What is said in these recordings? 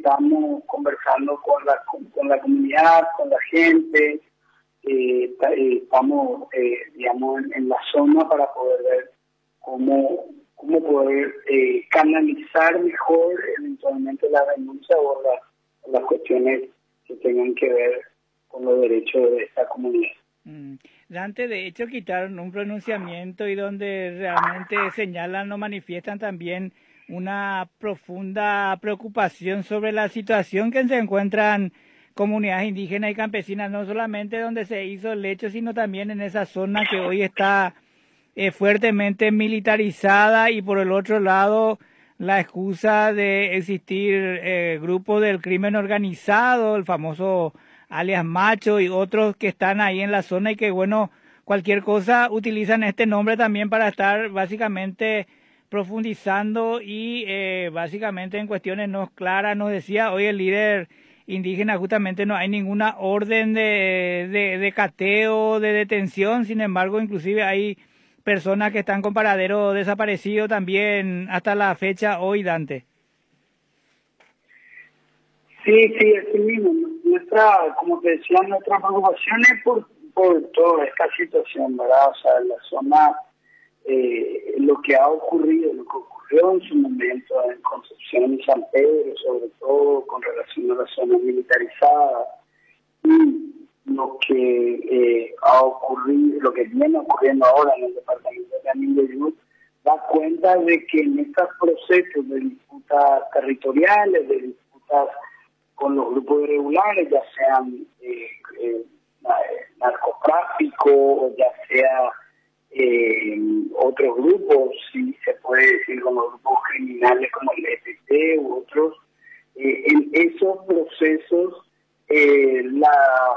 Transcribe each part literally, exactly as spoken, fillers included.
estamos conversando con la, con, con la comunidad, con la gente, eh, eh, estamos, eh, digamos, en, en la zona para poder ver cómo, cómo poder eh, canalizar mejor eventualmente la denuncia o la, o las cuestiones que tengan que ver con los derechos de esta comunidad. Mm. Dante, de hecho, quitaron un pronunciamiento y donde realmente señalan o manifiestan también una profunda preocupación sobre la situación que se encuentran comunidades indígenas y campesinas, no solamente donde se hizo el hecho, sino también en esa zona que hoy está eh, fuertemente militarizada, y por el otro lado la excusa de existir eh, grupos del crimen organizado, el famoso alias Macho y otros que están ahí en la zona y que, bueno, cualquier cosa utilizan este nombre también para estar básicamente profundizando y eh, básicamente en cuestiones no claras. Nos decía hoy el líder indígena, justamente no hay ninguna orden de, de, de cateo, de detención, sin embargo, inclusive hay personas que están con paradero desaparecido también hasta la fecha hoy, Dante. Sí, sí, así mismo. Nuestra, como te decía, nuestra preocupación es por, por toda esta situación, ¿verdad? O sea, en la zona, eh, lo que ha ocurrido, lo que ocurrió en su momento en Concepción y San Pedro, sobre todo con relación a la zona militarizada, y lo que eh, ha ocurrido, lo que viene ocurriendo ahora en el departamento de Amindeyú, da cuenta de que en estos procesos de disputas territoriales, de disputas con los grupos irregulares, ya sean eh, eh, narcotráfico o ya sea eh, otros grupos, si se puede decir con los grupos criminales como el E P T u otros, eh, en esos procesos eh, la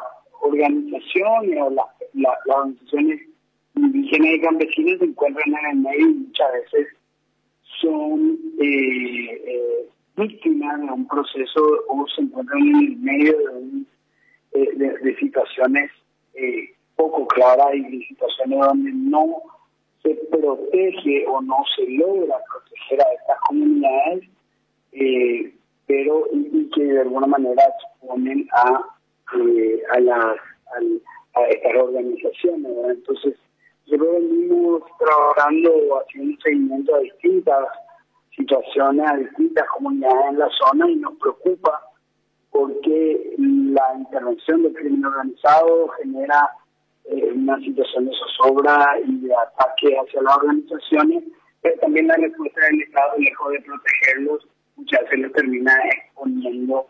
organización o la, la, las organizaciones indígenas y campesinas se encuentran en el medio y muchas veces son eh, eh, víctimas de un proceso o se encuentran en el medio de, un, eh, de, de situaciones eh, poco claras y de situaciones donde no se protege o no se logra proteger a estas comunidades, eh, pero y, y que de alguna manera exponen a, eh, a, las, a, a estas organizaciones, ¿verdad? Entonces, nosotros venimos trabajando, haciendo un seguimiento a distintas situaciones, a distintas comunidades en la zona, y nos preocupa porque la intervención del crimen organizado genera eh, una situación de zozobra y de ataque hacia las organizaciones, pero también la respuesta del Estado, lejos de protegerlos, muchas veces los termina exponiendo,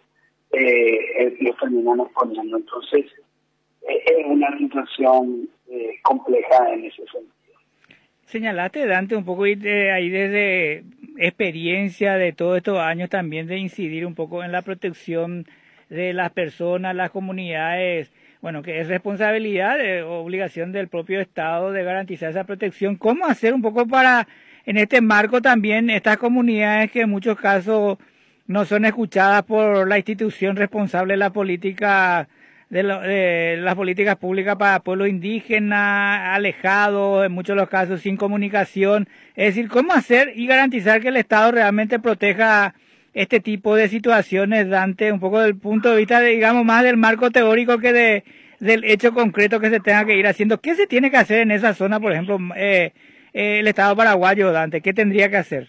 eh, los terminan exponiendo. Entonces, eh, es una situación eh, compleja en ese sentido. Señalaste, Dante, un poco de, ahí desde experiencia de todos estos años también de incidir un poco en la protección de las personas, las comunidades, bueno, que es responsabilidad, de, obligación del propio Estado de garantizar esa protección. ¿Cómo hacer un poco para, en este marco también, estas comunidades que en muchos casos no son escuchadas por la institución responsable de la política, de, lo, de las políticas públicas para pueblos indígenas, alejados, en muchos de los casos sin comunicación? Es decir, ¿cómo hacer y garantizar que el Estado realmente proteja este tipo de situaciones, Dante, un poco del punto de vista, de, digamos, más del marco teórico que de del hecho concreto que se tenga que ir haciendo? ¿Qué se tiene que hacer en esa zona, por ejemplo, eh, eh, el Estado paraguayo, Dante? ¿Qué tendría que hacer?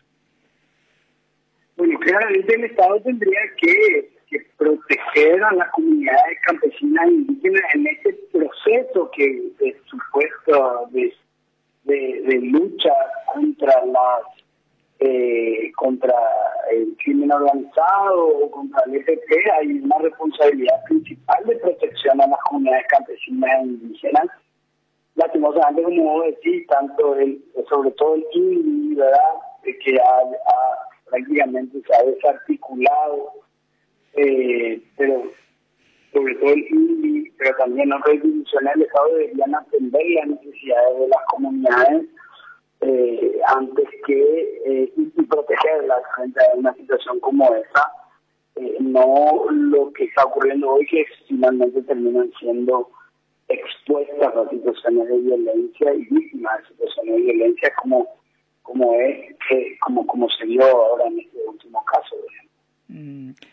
Bueno, claramente el Estado tendría que, que proteger a las comunidades campesinas e indígenas en este proceso que de supuesto de, de, de lucha contra las eh, contra el crimen organizado o contra el E P T. Hay una responsabilidad principal de protección a las comunidades campesinas e indígenas. Lastimosamente, como vos decís, tanto el, sobre todo el I N D I, ¿verdad?, de que ha, ha, prácticamente se ha desarticulado, eh, pero sobre todo el I N D I, pero también otras instituciones del Estado deberían atender las necesidades de las comunidades eh, antes que eh, y, y protegerlas frente a una situación como esa. Eh, no lo que está ocurriendo hoy, que finalmente terminan siendo expuestas a situaciones de violencia y víctimas de situaciones de violencia como como es eh, como como se dio ahora en este último caso, por ejemplo. Mm.